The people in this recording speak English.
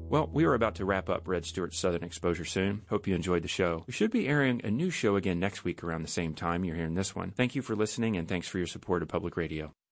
Well, we are about to wrap up Red Stewart's Southern Exposure soon. Hope you enjoyed the show. We should be airing a new show again next week around the same time you're hearing this one. Thank you for listening, and thanks for your support of public radio.